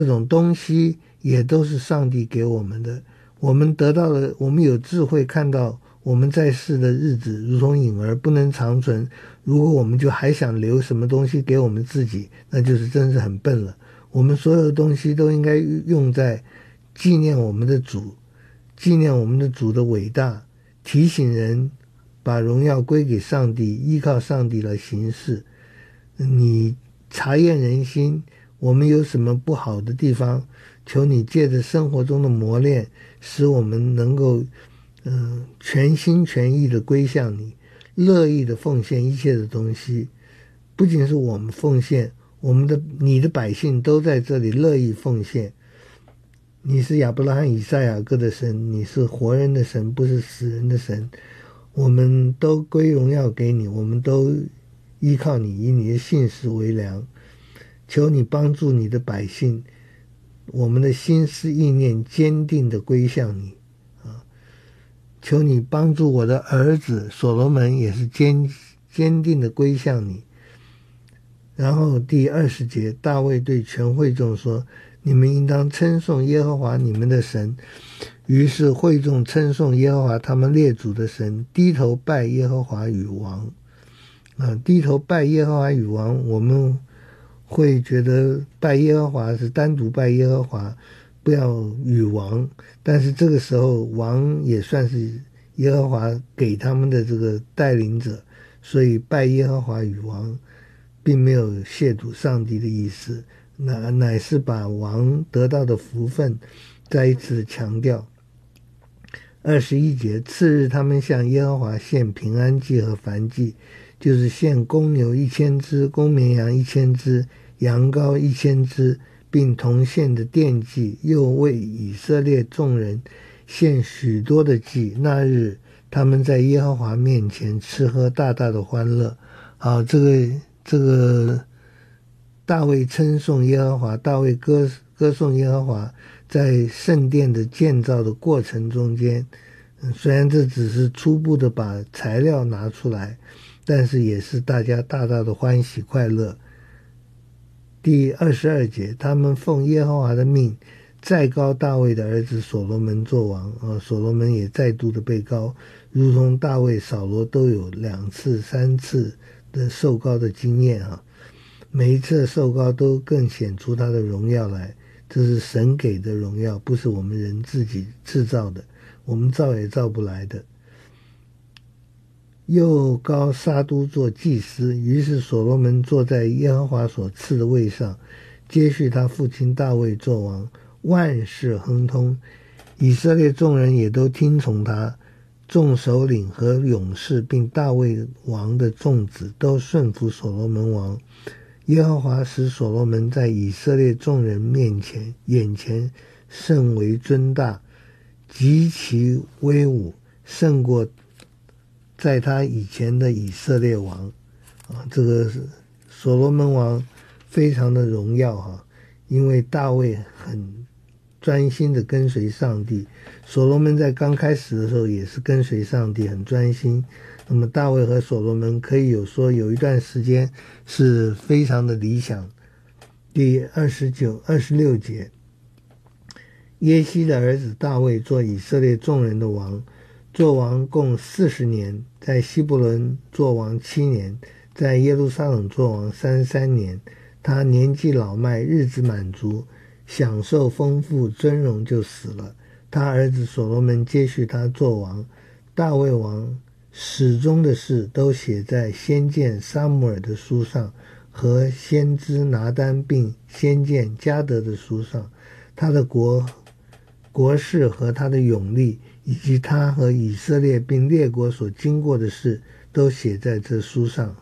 这种东西也都是上帝给我们的。我们得到了，我们有智慧看到我们在世的日子如同影儿，不能长存。如果我们就还想留什么东西给我们自己，那就是真是很笨了。我们所有的东西都应该用在纪念我们的主，纪念我们的主的伟大，提醒人把荣耀归给上帝，依靠上帝来行事。你察验人心，我们有什么不好的地方，求你借着生活中的磨练，使我们能够全心全意的归向你，乐意的奉献一切的东西。不仅是我们奉献，你的百姓都在这里乐意奉献。你是亚伯拉罕以撒雅各的神，你是活人的神，不是死人的神。我们都归荣耀给你，我们都依靠你，以你的信实为粮。求你帮助你的百姓，我们的心思意念坚定的归向你啊！求你帮助我的儿子所罗门也是坚定的归向你。然后第20节，大卫对全会众说：你们应当称颂耶和华你们的神。于是会众称颂耶和华他们列祖的神，低头拜耶和华与王。低头拜耶和华与王，我们会觉得拜耶和华是单独拜耶和华，不要与王。但是这个时候王也算是耶和华给他们的这个带领者，所以拜耶和华与王并没有亵渎上帝的意思，乃是把王得到的福分再一次强调。21节，次日他们向耶和华献平安祭和燔祭，就是献公牛1000只，公绵羊1000只，羊羔1000只，并同献的奠祭，又为以色列众人献许多的祭。那日他们在耶和华面前吃喝，大大的欢乐。好，这个大卫称颂耶和华，大卫歌颂耶和华，在圣殿的建造的过程中间，虽然这只是初步的把材料拿出来，但是也是大家大大的欢喜快乐。第22节，他们奉耶和华的命再膏大卫的儿子所罗门做王。所罗门也再度的被膏，如同大卫、扫罗都有2次、3次的受膏的经验每一次的受膏都更显出他的荣耀来，这是神给的荣耀，不是我们人自己制造的，我们造也造不来的。又膏撒督做祭司，于是所罗门坐在耶和华所赐的位上，接续他父亲大卫做王，万事亨通。以色列众人也都听从他，众首领和勇士并大卫王的众子都顺服所罗门王。耶和华使所罗门在以色列众人眼前甚为尊大，极其威武，胜过在他以前的以色列王这个所罗门王非常的荣耀因为大卫很专心的跟随上帝，所罗门在刚开始的时候也是跟随上帝很专心。那么大卫和所罗门可以有一段时间是非常的理想。第26节，耶西的儿子大卫做以色列众人的王，做王共40年，在希伯伦做王7年，在耶路撒冷做王33年。他年纪老迈，日子满足，享受丰富尊荣，就死了。他儿子所罗门接续他做王。大卫王始终的事都写在先见撒母耳的书上和先知拿单并先见迦得的书上。他的国事和他的勇力，以及他和以色列并列国所经过的事，都写在这书上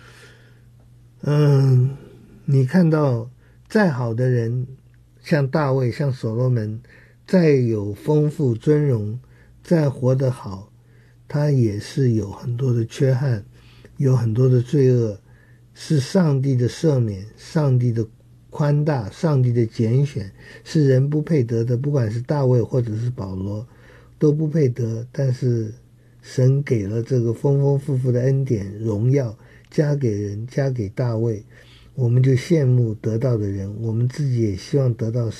你看到再好的人，像大卫，像所罗门，再有丰富尊荣，再活得好，他也是有很多的缺憾，有很多的罪恶，是上帝的赦免，上帝的宽大，上帝的拣选，是人不配得的，不管是大卫或者是保罗都不配得，但是神给了这个丰丰富富的恩典荣耀，加给人，加给大卫。 我们就羡慕得到的人，我们自己也希望得到